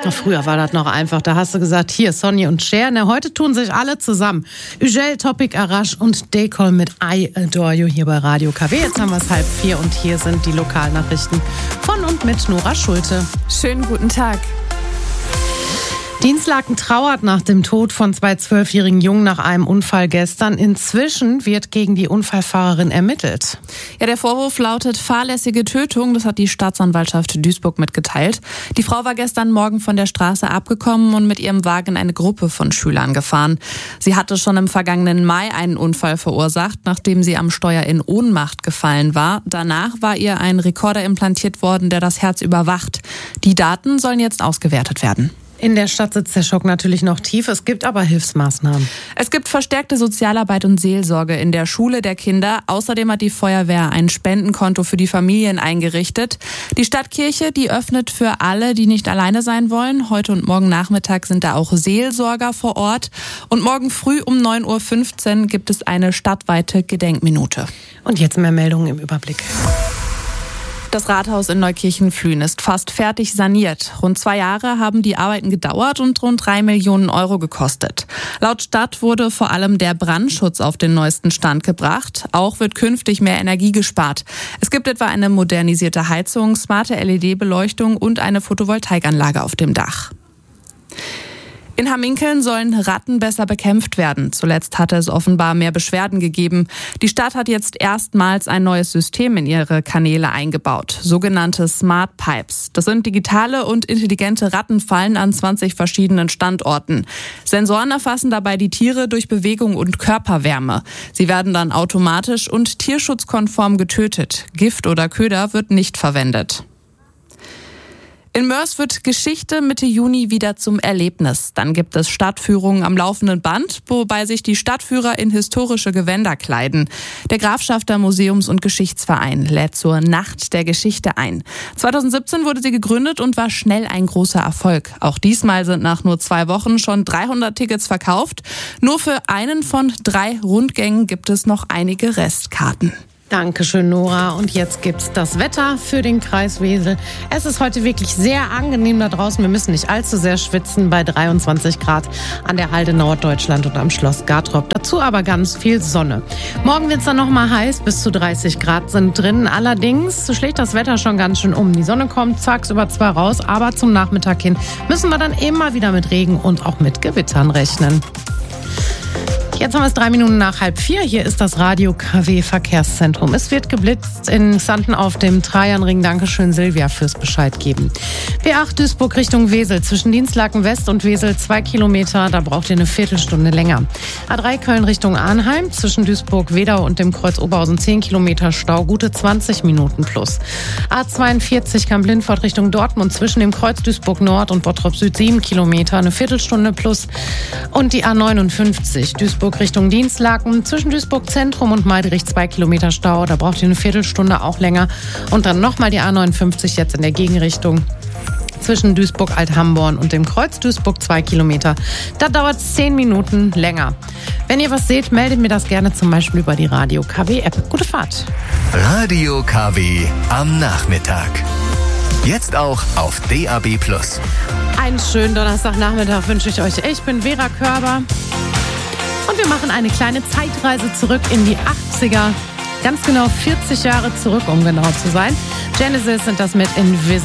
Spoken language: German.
Früher war das noch einfach. Da hast du gesagt, hier, Sonny und Cher. Heute tun sich alle zusammen. Ugel, Topic, Arash und Dekol mit I Adore You hier bei Radio KW. Jetzt haben wir es 3:30 und hier sind die Lokalnachrichten von und mit Nora Schulte. Schönen guten Tag. Dienstlaken trauert nach dem Tod von 2 12-jährigen Jungen nach einem Unfall gestern. Inzwischen wird gegen die Unfallfahrerin ermittelt. Ja, der Vorwurf lautet fahrlässige Tötung. Das hat die Staatsanwaltschaft Duisburg mitgeteilt. Die Frau war gestern Morgen von der Straße abgekommen und mit ihrem Wagen eine Gruppe von Schülern gefahren. Sie hatte schon im vergangenen Mai einen Unfall verursacht, nachdem sie am Steuer in Ohnmacht gefallen war. Danach war ihr ein Rekorder implantiert worden, der das Herz überwacht. Die Daten sollen jetzt ausgewertet werden. In der Stadt sitzt der Schock natürlich noch tief. Es gibt aber Hilfsmaßnahmen. Es gibt verstärkte Sozialarbeit und Seelsorge in der Schule der Kinder. Außerdem hat die Feuerwehr ein Spendenkonto für die Familien eingerichtet. Die Stadtkirche, die öffnet für alle, die nicht alleine sein wollen. Heute und morgen Nachmittag sind da auch Seelsorger vor Ort. Und morgen früh um 9:15 Uhr gibt es eine stadtweite Gedenkminute. Und jetzt mehr Meldungen im Überblick. Das Rathaus in Neukirchen-Flühen ist fast fertig saniert. Rund 2 Jahre haben die Arbeiten gedauert und rund 3 Millionen Euro gekostet. Laut Stadt wurde vor allem der Brandschutz auf den neuesten Stand gebracht. Auch wird künftig mehr Energie gespart. Es gibt etwa eine modernisierte Heizung, smarte LED-Beleuchtung und eine Photovoltaikanlage auf dem Dach. In Hamminkeln sollen Ratten besser bekämpft werden. Zuletzt hatte es offenbar mehr Beschwerden gegeben. Die Stadt hat jetzt erstmals ein neues System in ihre Kanäle eingebaut, sogenannte Smart Pipes. Das sind digitale und intelligente Rattenfallen an 20 verschiedenen Standorten. Sensoren erfassen dabei die Tiere durch Bewegung und Körperwärme. Sie werden dann automatisch und tierschutzkonform getötet. Gift oder Köder wird nicht verwendet. In Moers wird Geschichte Mitte Juni wieder zum Erlebnis. Dann gibt es Stadtführungen am laufenden Band, wobei sich die Stadtführer in historische Gewänder kleiden. Der Grafschafter Museums- und Geschichtsverein lädt zur Nacht der Geschichte ein. 2017 wurde sie gegründet und war schnell ein großer Erfolg. Auch diesmal sind nach nur 2 Wochen schon 300 Tickets verkauft. Nur für einen von 3 Rundgängen gibt es noch einige Restkarten. Dankeschön, Nora. Und jetzt gibt's das Wetter für den Kreis Wesel. Es ist heute wirklich sehr angenehm da draußen. Wir müssen nicht allzu sehr schwitzen bei 23 Grad an der Halde Norddeutschland und am Schloss Gartrop. Dazu aber ganz viel Sonne. Morgen wird's dann noch mal heiß. Bis zu 30 Grad sind drin. Allerdings schlägt das Wetter schon ganz schön um. Die Sonne kommt tagsüber zwar raus, aber zum Nachmittag hin müssen wir dann immer wieder mit Regen und auch mit Gewittern rechnen. Jetzt haben wir es 3 Minuten nach 3:30. Hier ist das Radio KW Verkehrszentrum. Es wird geblitzt in Xanten auf dem Trajanring. Dankeschön, Silvia, fürs Bescheid geben. B8 Duisburg Richtung Wesel. Zwischen Dienstlaken West und Wesel 2 Kilometer. Da braucht ihr eine Viertelstunde länger. A3 Köln Richtung Arnheim. Zwischen Duisburg-Wedau und dem Kreuz Oberhausen 10 Kilometer Stau. Gute 20 Minuten plus. A42 Kamp-Lindfort Richtung Dortmund. Zwischen dem Kreuz Duisburg Nord und Bottrop Süd 7 Kilometer. Eine Viertelstunde plus. Und die A59 Duisburg Richtung Dienstlaken, zwischen Duisburg Zentrum und Meidrich 2 Kilometer Stau. Da braucht ihr eine Viertelstunde, auch länger. Und dann nochmal die A59 jetzt in der Gegenrichtung. Zwischen Duisburg Alt-Hamborn und dem Kreuz Duisburg 2 Kilometer. Da dauert es 10 Minuten länger. Wenn ihr was seht, meldet mir das gerne zum Beispiel über die Radio KW-App. Gute Fahrt. Radio KW am Nachmittag. Jetzt auch auf DAB+. Einen schönen Donnerstagnachmittag wünsche ich euch. Ich bin Vera Körber. Und wir machen eine kleine Zeitreise zurück in die 80er. Ganz genau 40 Jahre zurück, um genau zu sein. Genesis sind das mit Invisible.